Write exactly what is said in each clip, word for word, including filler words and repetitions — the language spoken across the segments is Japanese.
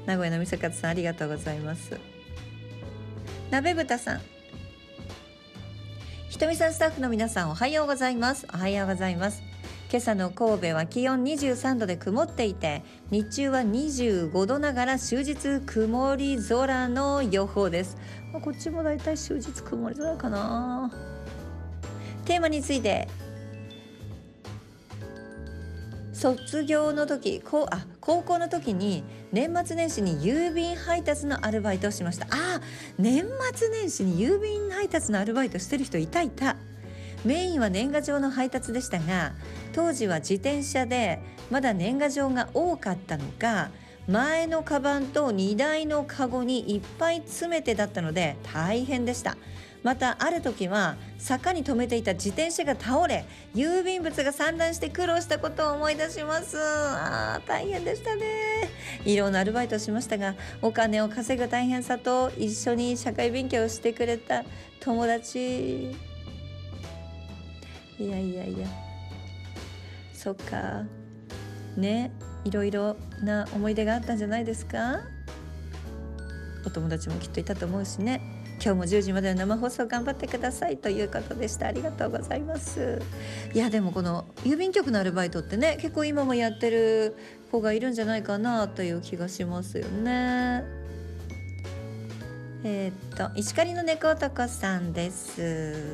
名古屋のみさかつさんありがとうございます。鍋豚さん、ひとみさんスタッフの皆さんおはようございます。おはようございます。今朝の神戸は気温にじゅうさんどで曇っていて、日中はにじゅうごどながら終日曇り空の予報です。まあ、こっちもだいたい終日曇り空かな。テーマについて、卒業の時こうあ高校の時に年末年始に郵便配達のアルバイトをしました。あ年末年始に郵便配達のアルバイトしてる人いたいた。メインは年賀状の配達でしたが、当時は自転車でまだ年賀状が多かったのか、前のカバンと荷台のカゴにいっぱい詰めてだったので大変でした。またある時は坂に止めていた自転車が倒れ、郵便物が散乱して苦労したことを思い出します。あー大変でしたね。いろんなアルバイトをしましたが、お金を稼ぐ大変さと一緒に社会勉強をしてくれた友達、いやいやいや、そっかね、いろいろな思い出があったんじゃないですか。お友達もきっといたと思うしね。今日もじゅうじまでの生放送頑張ってくださいということでした。ありがとうございます。いやでもこの郵便局のアルバイトってね、結構今もやってる子がいるんじゃないかなという気がしますよね。えー、っと石狩の猫男さんです。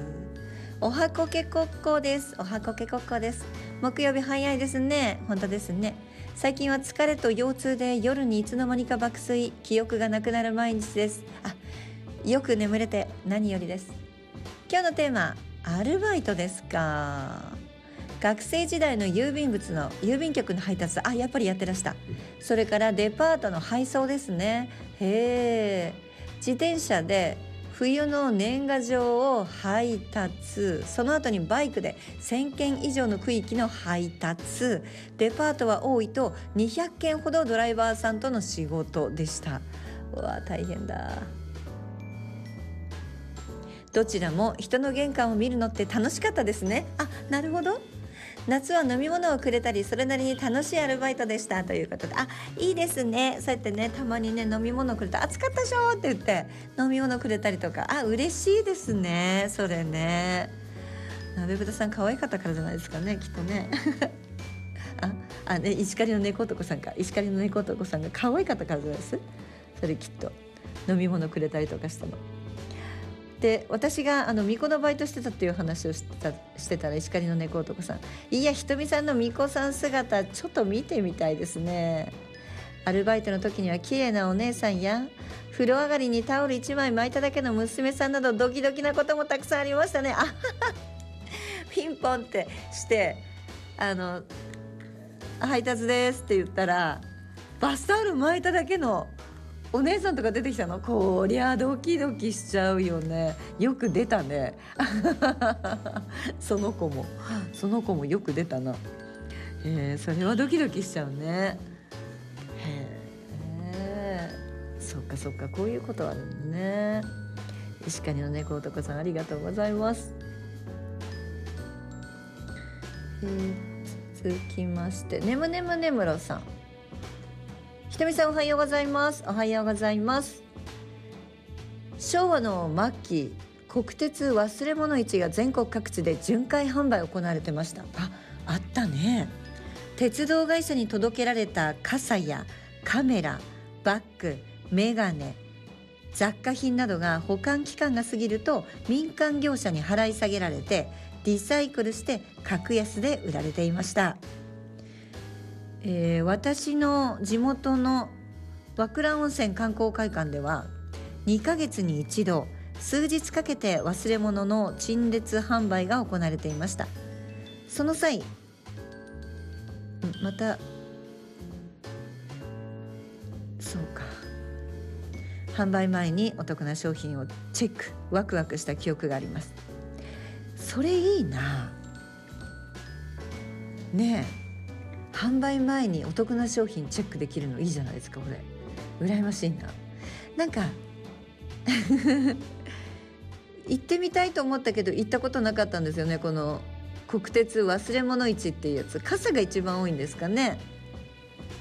おはこけこっこです。おはこけこっこです。木曜日早いですね。本当ですね。最近は疲れと腰痛で夜にいつの間にか爆睡、記憶がなくなる毎日です。あ、よく眠れて何よりです。今日のテーマ、アルバイトですか。学生時代の郵便物の郵便局の配達、あ、やっぱりやってらした。それからデパートの配送ですね。へー、自転車で冬の年賀状を配達、その後にバイクでせんけん以上の区域の配達、デパートは多いとにひゃっけんほどドライバーさんとの仕事でした。うわ大変だ。どちらも人の玄関を見るのって楽しかったですね。あ、なるほど。夏は飲み物をくれたり、それなりに楽しいアルバイトでしたということで、あ、いいですね。そうやってね、たまにね飲み物くれた、暑かったでしょって言って飲み物くれたりとか、あ、嬉しいですね。それね、鍋豚さん可愛かったからじゃないですかね、きっとねああね、石狩の猫男さんか、石狩の猫男さんが可愛かったからじゃないです。それきっと飲み物くれたりとかしたので、私があの巫女のバイトしてたっていう話をしてた、してたら石狩の猫男さん、いやひとみさんの巫女さん姿ちょっと見てみたいですね。アルバイトの時には綺麗なお姉さんや風呂上がりにタオルいちまい巻いただけの娘さんなどドキドキなこともたくさんありましたね。あピンポンってしてあの配達ですって言ったらバスタオル巻いただけのお姉さんとか出てきたの。こりゃドキドキしちゃうよね。よく出たねその子もその子もよく出たな。へえ、それはドキドキしちゃうね。へえ、そっかそっか、こういうことあるのね。石狩の猫男さんありがとうございます。えー、続きましてねむねむねむろさん、ひとみさんおはようございます。おはようございます。昭和の末期、国鉄忘れ物市が全国各地で巡回販売行われてました。あ、あったね。鉄道会社に届けられた傘やカメラ、バッグ、メガネ、雑貨品などが保管期間が過ぎると民間業者に払い下げられてリサイクルして格安で売られていました。えー、私の地元の和倉温泉観光会館ではにかげつに一度数日かけて忘れ物の陳列販売が行われていました。その際またそうか販売前にお得な商品をチェック、ワクワクした記憶があります。それいいなねえ、販売前にお得な商品チェックできるのいいじゃないですか。これ羨ましいな。なんか行ってみたいと思ったけど行ったことなかったんですよね。この国鉄忘れ物市っていうやつ、傘が一番多いんですかね。